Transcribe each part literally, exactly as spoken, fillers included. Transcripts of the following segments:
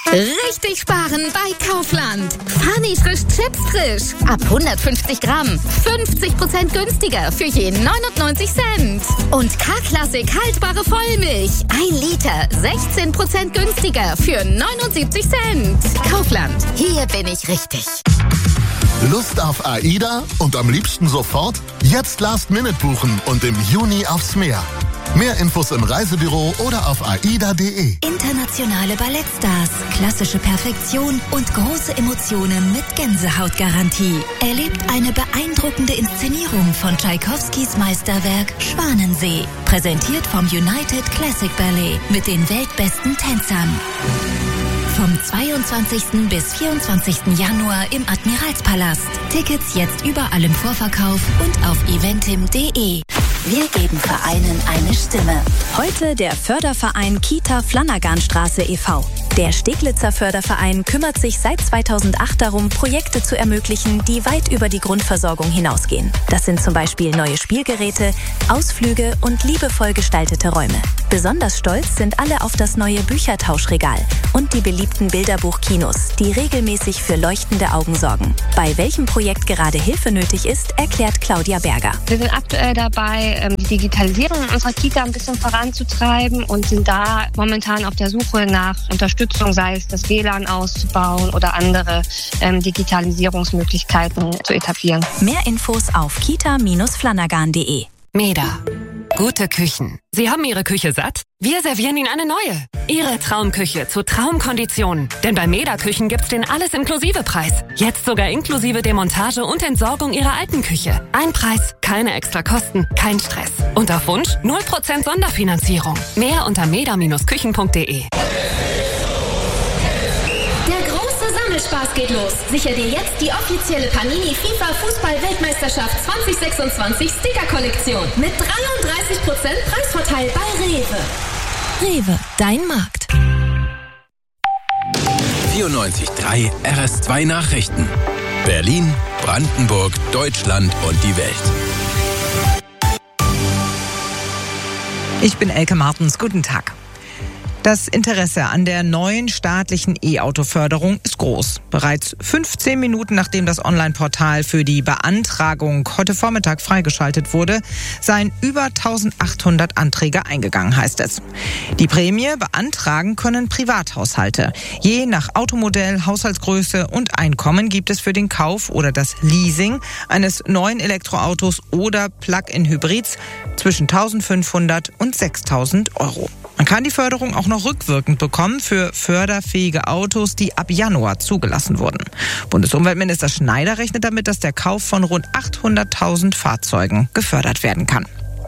Richtig sparen bei Kaufland. Funny frisch Chips frisch. Ab hundertfünfzig Gramm. fünfzig Prozent günstiger für je neunundneunzig Cent. Und K-Klassik haltbare Vollmilch. Ein Liter. sechzehn Prozent günstiger für neunundsiebzig Cent. Kaufland. Hier bin ich richtig. Lust auf AIDA und am liebsten sofort? Jetzt Last Minute buchen und im Juni aufs Meer. Mehr Infos im Reisebüro oder auf aida punkt de. Internationale Ballettstars, klassische Perfektion und große Emotionen mit Gänsehautgarantie. Erlebt eine beeindruckende Inszenierung von Tschaikowskis Meisterwerk Schwanensee. Präsentiert vom United Classic Ballet mit den weltbesten Tänzern. Vom zweiundzwanzigsten bis vierundzwanzigsten Januar im Admiralspalast. Tickets jetzt überall im Vorverkauf und auf eventim punkt de. Wir geben Vereinen eine Stimme. Heute der Förderverein Kita Flanaganstraße e V Der Steglitzer Förderverein kümmert sich seit zweitausendacht darum, Projekte zu ermöglichen, die weit über die Grundversorgung hinausgehen. Das sind zum Beispiel neue Spielgeräte, Ausflüge und liebevoll gestaltete Räume. Besonders stolz sind alle auf das neue Büchertauschregal und die beliebten Bilderbuchkinos, die regelmäßig für leuchtende Augen sorgen. Bei welchem Projekt gerade Hilfe nötig ist, erklärt Claudia Berger. Wir sind aktuell dabei, die Digitalisierung unserer Kita ein bisschen voranzutreiben und sind da momentan auf der Suche nach Unterstützung, sei es das W L A N auszubauen oder andere ähm, Digitalisierungsmöglichkeiten zu etablieren. Mehr Infos auf kita Bindestrich flanagan punkt de. Meda. Gute Küchen. Sie haben Ihre Küche satt? Wir servieren Ihnen eine neue. Ihre Traumküche zu Traumkonditionen. Denn bei Meda Küchen gibt's den Alles-Inklusive-Preis. Jetzt sogar inklusive Demontage und Entsorgung Ihrer alten Küche. Ein Preis, keine extra Kosten, kein Stress. Und auf Wunsch null Prozent Sonderfinanzierung. Mehr unter meda Bindestrich küchen punkt de. Spaß geht los. Sicher dir jetzt die offizielle Panini FIFA Fußball-Weltmeisterschaft zwanzig sechsundzwanzig Sticker-Kollektion mit dreiunddreißig Prozent Preisvorteil bei Rewe. Rewe, dein Markt. vierundneunzig Komma drei R S zwei Nachrichten. Berlin, Brandenburg, Deutschland und die Welt. Ich bin Elke Martens. Guten Tag. Das Interesse an der neuen staatlichen E-Auto-Förderung ist groß. Bereits fünfzehn Minuten nachdem das Online-Portal für die Beantragung heute Vormittag freigeschaltet wurde, seien über eintausendachthundert Anträge eingegangen, heißt es. Die Prämie beantragen können Privathaushalte. Je nach Automodell, Haushaltsgröße und Einkommen gibt es für den Kauf oder das Leasing eines neuen Elektroautos oder Plug-in-Hybrids zwischen eintausendfünfhundert und sechstausend Euro. Man kann die Förderung auch noch rückwirkend bekommen für förderfähige Autos, die ab Januar zugelassen wurden. Bundesumweltminister Schneider rechnet damit, dass der Kauf von rund achthunderttausend Fahrzeugen gefördert werden kann.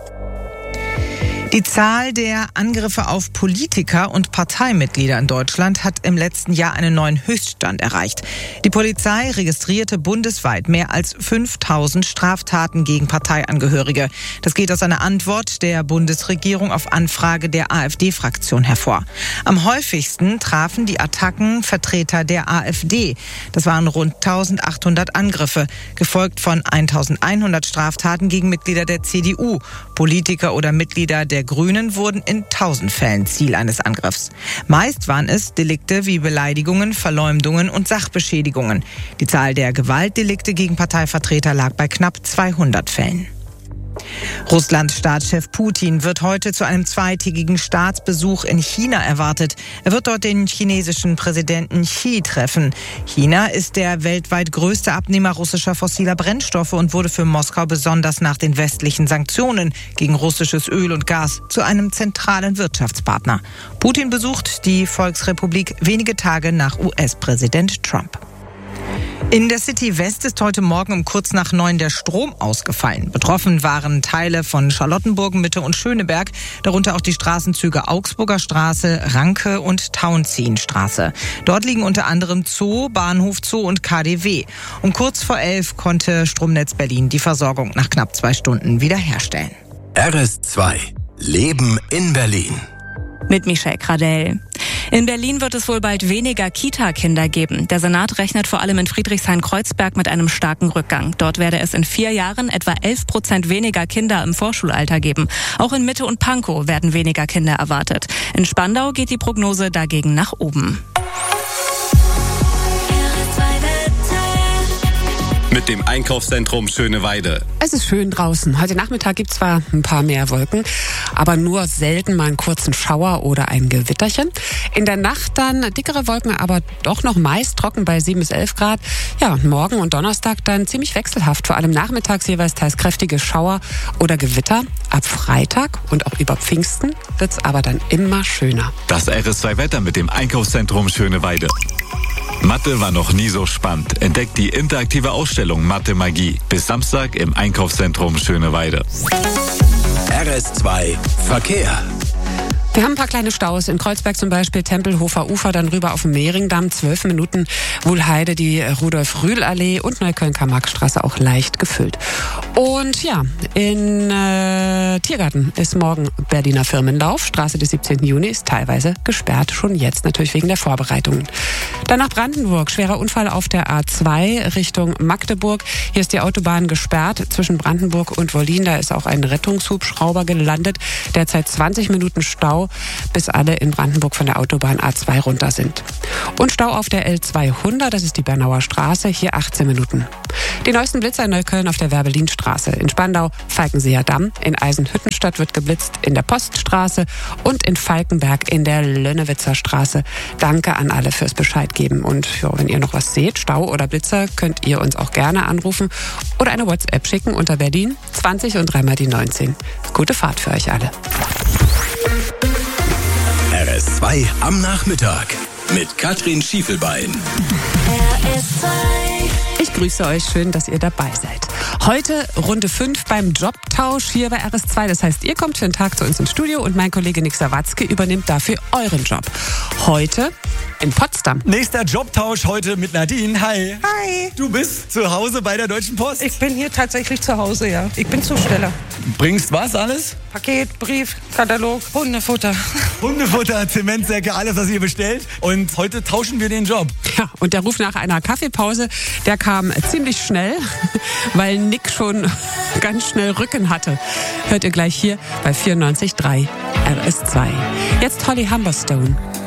Die Zahl der Angriffe auf Politiker und Parteimitglieder in Deutschland hat im letzten Jahr einen neuen Höchststand erreicht. Die Polizei registrierte bundesweit mehr als fünftausend Straftaten gegen Parteiangehörige. Das geht aus einer Antwort der Bundesregierung auf Anfrage der AfD-Fraktion hervor. Am häufigsten trafen die Attacken Vertreter der AfD. Das waren rund eintausendachthundert Angriffe, gefolgt von eintausendeinhundert Straftaten gegen Mitglieder der C D U. Politiker oder Mitglieder der Grünen wurden in tausend Fällen Ziel eines Angriffs. Meist waren es Delikte wie Beleidigungen, Verleumdungen und Sachbeschädigungen. Die Zahl der Gewaltdelikte gegen Parteivertreter lag bei knapp zweihundert Fällen. Russlands Staatschef Putin wird heute zu einem zweitägigen Staatsbesuch in China erwartet. Er wird dort den chinesischen Präsidenten Xi treffen. China ist der weltweit größte Abnehmer russischer fossiler Brennstoffe und wurde für Moskau besonders nach den westlichen Sanktionen gegen russisches Öl und Gas zu einem zentralen Wirtschaftspartner. Putin besucht die Volksrepublik wenige Tage nach U S-Präsident Trump. In der City West ist heute Morgen um kurz nach neun der Strom ausgefallen. Betroffen waren Teile von Charlottenburg, Mitte und Schöneberg, darunter auch die Straßenzüge Augsburger Straße, Ranke und Tauentzienstraße. Dort liegen unter anderem Zoo, Bahnhof Zoo und K D W. Um kurz vor elf konnte Stromnetz Berlin die Versorgung nach knapp zwei Stunden wiederherstellen. R S zwei. Leben in Berlin. Mit Michelle Gradell. In Berlin wird es wohl bald weniger Kita-Kinder geben. Der Senat rechnet vor allem in Friedrichshain-Kreuzberg mit einem starken Rückgang. Dort werde es in vier Jahren etwa elf Prozent weniger Kinder im Vorschulalter geben. Auch in Mitte und Pankow werden weniger Kinder erwartet. In Spandau geht die Prognose dagegen nach oben. Mit dem Einkaufszentrum Schöneweide. Es ist schön draußen. Heute Nachmittag gibt es zwar ein paar mehr Wolken, aber nur selten mal einen kurzen Schauer oder ein Gewitterchen. In der Nacht dann dickere Wolken, aber doch noch meist trocken bei sieben bis elf Grad. Ja, und morgen und Donnerstag dann ziemlich wechselhaft. Vor allem nachmittags jeweils teils kräftige Schauer oder Gewitter. Ab Freitag und auch über Pfingsten wird es aber dann immer schöner. Das R S zwei Wetter mit dem Einkaufszentrum Schöneweide. Mathe war noch nie so spannend. Entdeckt die interaktive Ausstellung Mathe Magie. Bis Samstag im Einkaufszentrum Schöneweide. R S zwei Verkehr. Wir haben ein paar kleine Staus. In Kreuzberg zum Beispiel, Tempelhofer Ufer, dann rüber auf den Mehringdamm, zwölf Minuten. Wuhlheide, die Rudolf-Rühl-Allee und Neukölln-Karl-Marx-Straße auch leicht gefüllt. Und ja, in äh, Tiergarten ist morgen Berliner Firmenlauf. Straße des siebzehnten Juni ist teilweise gesperrt, schon jetzt natürlich wegen der Vorbereitungen. Dann nach Brandenburg, schwerer Unfall auf der A zwei Richtung Magdeburg. Hier ist die Autobahn gesperrt zwischen Brandenburg und Wollin. Da ist auch ein Rettungshubschrauber gelandet. Derzeit zwanzig Minuten Stau, bis alle in Brandenburg von der Autobahn A zwei runter sind. Und Stau auf der L zweihundert, das ist die Bernauer Straße, hier achtzehn Minuten. Die neuesten Blitzer in Neukölln auf der Werbelinstraße. In Spandau Falkenseer Damm, in Eisenhüttenstadt wird geblitzt, in der Poststraße und in Falkenberg in der Lönnewitzer Straße. Danke an alle fürs Bescheid geben. Und ja, wenn ihr noch was seht, Stau oder Blitzer, könnt ihr uns auch gerne anrufen oder eine WhatsApp schicken unter Berlin zwanzig und dreimal die neunzehn. Gute Fahrt für euch alle. R S zwei am Nachmittag mit Katrin Schiefelbein. R S zwei. Ich grüße euch, schön, dass ihr dabei seid. Heute Runde fünf beim Jobtausch hier bei R S zwei. Das heißt, ihr kommt für einen Tag zu uns ins Studio und mein Kollege Nick Sawatzke übernimmt dafür euren Job. Heute in Potsdam. Nächster Jobtausch heute mit Nadine. Hi. Hi. Du bist zu Hause bei der Deutschen Post? Ich bin hier tatsächlich zu Hause, ja. Ich bin Zusteller. Bringst was alles? Paket, Brief, Katalog, Hundefutter. Hundefutter, Zementsäcke, alles, was ihr bestellt. Und heute tauschen wir den Job. Ja, und der Ruf nach einer Kaffeepause, der kam ziemlich schnell, weil Nick schon ganz schnell Rücken hatte. Hört ihr gleich hier bei vierundneunzig Komma drei R S zwei. Jetzt Holly Humberstone.